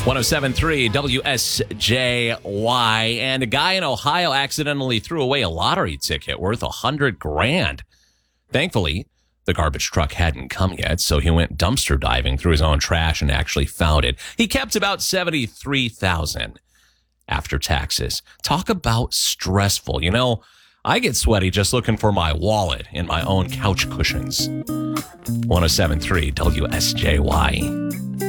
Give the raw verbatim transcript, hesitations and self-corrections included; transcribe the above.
one oh seven point three W S J Y. And a guy in Ohio accidentally threw away a lottery ticket worth a hundred grand. Thankfully, the garbage truck hadn't come yet, so he went dumpster diving through his own trash and actually found it. He kept about seventy-three thousand dollars after taxes. Talk about stressful. You know, I get sweaty just looking for my wallet in my own couch cushions. one oh seven point three W S J Y.